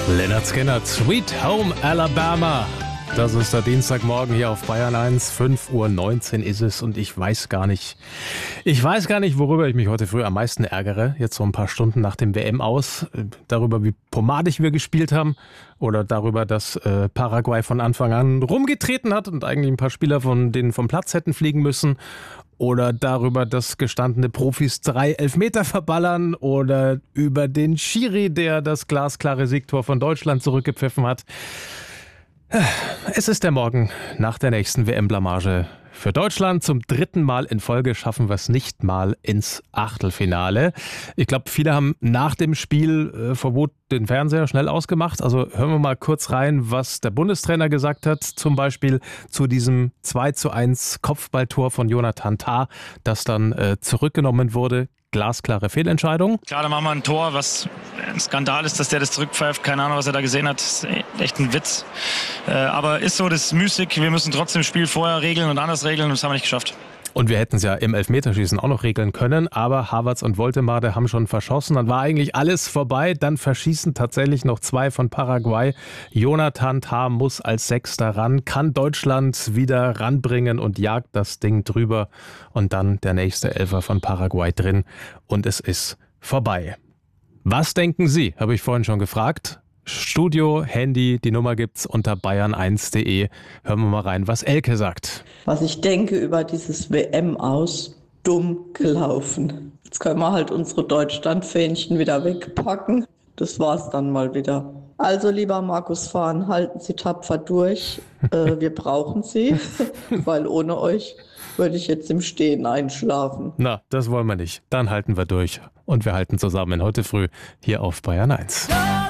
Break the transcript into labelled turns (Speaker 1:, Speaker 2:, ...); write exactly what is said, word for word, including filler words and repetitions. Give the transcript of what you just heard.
Speaker 1: Lynyrd Skynyrd, Sweet Home Alabama. Das ist der Dienstagmorgen hier auf Bayern eins. fünf Uhr neunzehn ist es und ich weiß gar nicht, ich weiß gar nicht, worüber ich mich heute früh am meisten ärgere. Jetzt so ein paar Stunden nach dem W M-Aus. Darüber, wie pomadig wir gespielt haben oder darüber, dass äh, Paraguay von Anfang an rumgetreten hat und eigentlich ein paar Spieler von denen vom Platz hätten fliegen müssen. Oder darüber, dass gestandene Profis drei Elfmeter verballern oder über den Schiri, der das glasklare Siegtor von Deutschland zurückgepfiffen hat. Es ist der Morgen nach der nächsten W M-Blamage für Deutschland. Zum dritten Mal in Folge schaffen wir es nicht mal ins Achtelfinale. Ich glaube, viele haben nach dem Spiel äh, vor Wut den Fernseher schnell ausgemacht. Also hören wir mal kurz rein, was der Bundestrainer gesagt hat. Zum Beispiel zu diesem zwei zu eins Kopfballtor von Jonathan Tah, das dann äh, zurückgenommen wurde. Glasklare Fehlentscheidung.
Speaker 2: Klar, da machen wir ein Tor, was ein Skandal ist, dass der das zurückpfeift. Keine Ahnung, was er da gesehen hat. Das ist echt ein Witz. Äh, aber ist so, das ist müßig. Wir müssen trotzdem das Spiel vorher regeln und anders regeln und das haben wir nicht geschafft.
Speaker 1: Und wir hätten es ja im Elfmeterschießen auch noch regeln können, aber Havertz und Woltemade haben schon verschossen. Dann war eigentlich alles vorbei. Dann verschießen tatsächlich noch zwei von Paraguay. Jonathan Tah muss als Sechster ran, kann Deutschland wieder ranbringen und jagt das Ding drüber. Und dann der nächste Elfer von Paraguay drin und es ist vorbei. Was denken Sie? Habe ich vorhin schon gefragt. Studio, Handy, die Nummer gibt's unter bayern eins punkt de. Hören wir mal rein, was Elke sagt.
Speaker 3: Was ich denke über dieses W M-Aus, dumm gelaufen. Jetzt können wir halt unsere Deutschland-Fähnchen wieder wegpacken. Das war's dann mal wieder. Also lieber Markus Fahn, halten Sie tapfer durch. äh, wir brauchen Sie, weil ohne euch würde ich jetzt im Stehen einschlafen.
Speaker 1: Na, das wollen wir nicht. Dann halten wir durch. Und wir halten zusammen heute früh hier auf Bayern eins.